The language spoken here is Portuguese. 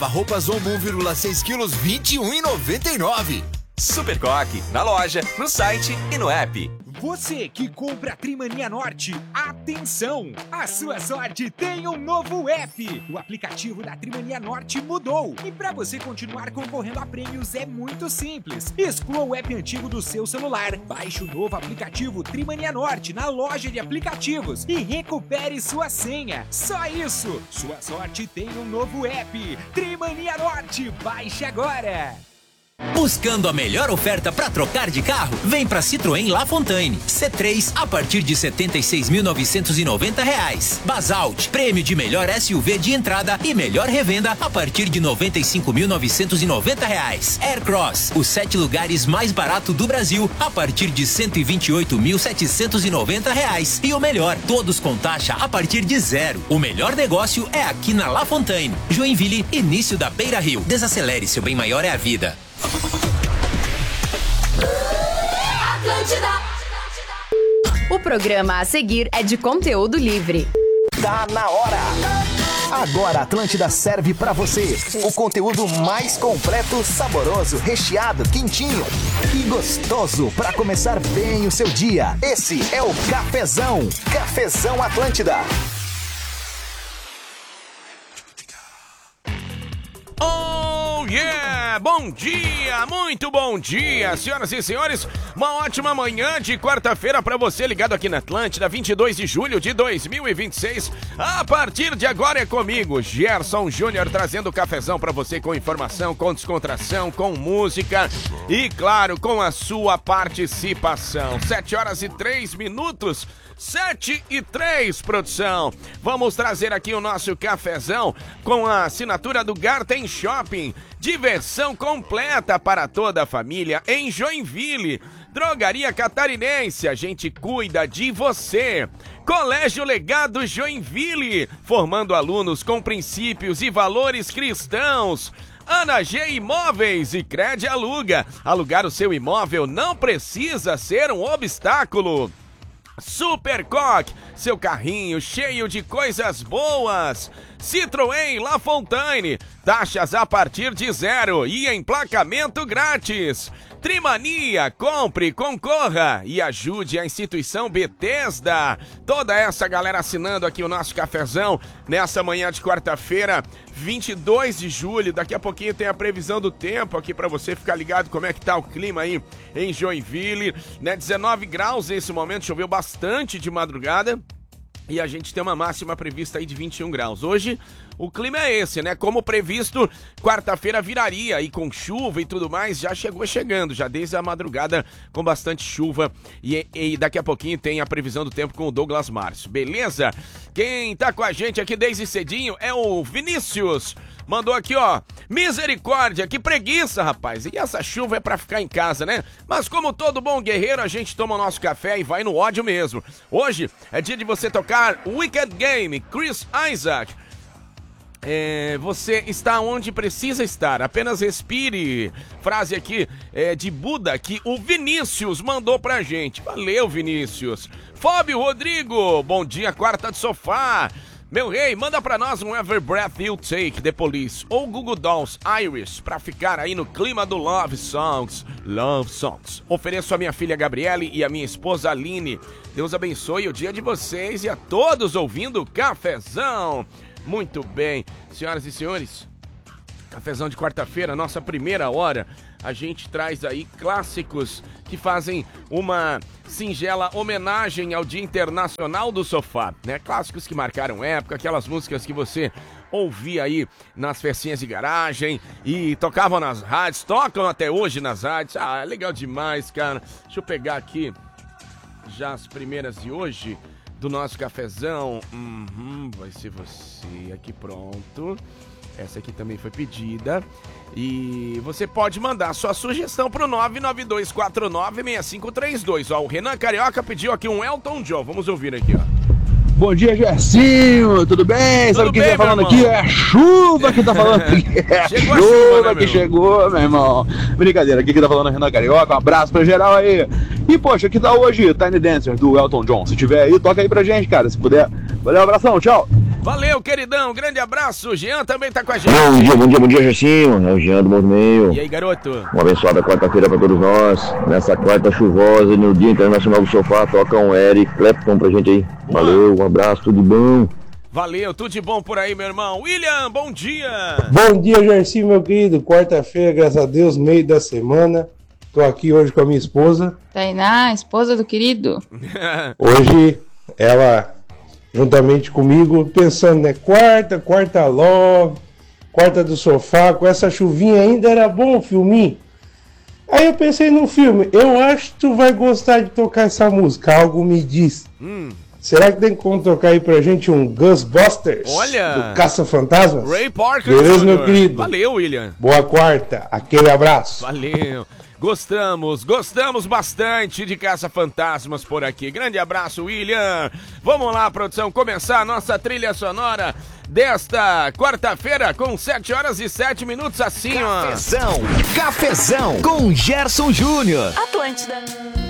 Roupas Ombu 1,6 quilos, R$ 21,99. Super Coque, na loja, no site e no app. Você que compra Trimania Norte, atenção! A sua sorte tem um novo app! O aplicativo da Trimania Norte mudou. E para você continuar concorrendo a prêmios é muito simples. Exclua o app antigo do seu celular, baixe o novo aplicativo Trimania Norte na loja de aplicativos e recupere sua senha. Só isso! Sua sorte tem um novo app. Trimania Norte, baixe agora! Buscando a melhor oferta para trocar de carro? Vem para Citroën La Fontaine. C3 a partir de R$ 76.990. Basalt, prêmio de melhor SUV de entrada e melhor revenda a partir de R$ 95.990. Aircross, os 7 lugares mais barato do Brasil a partir de R$ 128.790. E o melhor, todos com taxa a partir de zero. O melhor negócio é aqui na La Fontaine. Joinville, início da Beira Rio. Desacelere, seu bem maior é a vida. O programa a seguir é de conteúdo livre. Tá na hora! Agora a Atlântida serve pra você o conteúdo mais completo, saboroso, recheado, quentinho e gostoso pra começar bem o seu dia. Esse é o Cafezão. Cafezão Atlântida. Oh yeah! Bom dia, muito bom dia, senhoras e senhores. Uma ótima manhã de quarta-feira para você ligado aqui na Atlântida, 22 de julho de 2026. A partir de agora é comigo, Gerson Júnior, trazendo o cafezão para você com informação, com descontração, com música e, claro, com a sua participação. 7h03. 7h03, produção. Vamos trazer aqui o nosso cafezão com a assinatura do Garten Shopping. Diversão completa para toda a família em Joinville. Drogaria Catarinense, a gente cuida de você. Colégio Legado Joinville, formando alunos com princípios e valores cristãos. Ana G Imóveis e Cred Aluga. Alugar o seu imóvel não precisa ser um obstáculo. Super Coque, seu carrinho cheio de coisas boas. Citroën La Fontaine, taxas a partir de zero e emplacamento grátis. Trimania, compre, concorra e ajude a instituição Bethesda. Toda essa galera assinando aqui o nosso cafezão nessa manhã de quarta-feira, 22 de julho. Daqui a pouquinho tem a previsão do tempo aqui para você ficar ligado como é que tá o clima aí em Joinville, né? 19 graus nesse momento, choveu bastante de madrugada. E a gente tem uma máxima prevista aí de 21 graus. Hoje, o clima é esse, né? Como previsto, quarta-feira viraria aí com chuva e tudo mais. Já chegando, já desde a madrugada com bastante chuva. E daqui a pouquinho tem a previsão do tempo com o Douglas Márcio, beleza? Quem tá com a gente aqui desde cedinho é o Vinícius. Mandou aqui, ó, misericórdia, que preguiça, rapaz. E essa chuva é pra ficar em casa, né? Mas como todo bom guerreiro, a gente toma o nosso café e vai no ódio mesmo. Hoje é dia de você tocar Wicked Game, Chris Isaac. Você está onde precisa estar, apenas respire. Frase aqui de Buda que o Vinícius mandou pra gente. Valeu, Vinícius. Fábio Rodrigo, bom dia, quarta de sofá. Meu rei, manda pra nós um Every Breath You Take, The Police, ou Google Dolls, Iris, pra ficar aí no clima do Love Songs. Love Songs. Ofereço a minha filha Gabriele e a minha esposa Aline. Deus abençoe o dia de vocês e a todos ouvindo o Cafezão. Muito bem, senhoras e senhores, Cafezão de quarta-feira, nossa primeira hora, a gente traz aí clássicos que fazem uma singela homenagem ao Dia Internacional do Sofá, né? Clássicos que marcaram época, aquelas músicas que você ouvia aí nas festinhas de garagem e tocavam nas rádios, tocam até hoje nas rádios. Ah, é legal demais, cara. Deixa eu pegar aqui já as primeiras de hoje do nosso cafezão. Vai ser você aqui, pronto. Essa aqui também foi pedida. E você pode mandar sua sugestão pro 992496532. Ó, o Renan Carioca pediu aqui um Elton John. Vamos ouvir aqui, ó. Bom dia, Gersinho, tudo bem? Sabe quem tá falando aqui? É a chuva que tá falando aqui. É a chuva que chegou, meu irmão. Brincadeira, aqui que tá falando é o Renan Carioca. Um abraço pra geral aí. E, poxa, que tal hoje Tiny Dancer do Elton John? Se tiver aí, toca aí pra gente, cara, se puder. Valeu, um abração, tchau. Valeu, queridão. Grande abraço. O Jean também tá com a gente. Bom dia, Gersinho. É o Jean do Movimento. E aí, garoto? Uma abençoada quarta-feira pra todos nós. Nessa quarta chuvosa, no Dia Internacional do Sofá, toca um Eric Clapton pra gente aí. Boa. Valeu, um abraço, tudo de bom. Valeu, tudo de bom por aí, meu irmão. William, bom dia. Bom dia, Gersinho, meu querido. Quarta-feira, graças a Deus, meio da semana. Tô aqui hoje com a minha esposa. Tainá, esposa do querido. Hoje, ela, juntamente comigo, pensando, né? Quarta love, quarta do sofá, com essa chuvinha ainda era bom o filminho. Aí eu pensei no filme, eu acho que tu vai gostar de tocar essa música, algo me diz. Será que tem como tocar aí pra gente um Ghostbusters? Olha! Do Caça-Fantasmas? Ray Parker. Beleza, meu querido? Valeu, William. Boa quarta, aquele abraço. Valeu. Gostamos bastante de Caça-Fantasmas por aqui. Grande abraço, William. Vamos lá, produção, começar a nossa trilha sonora desta quarta-feira com 7 horas e 7 minutos assim, ó. Cafezão com Gerson Júnior. Atlântida.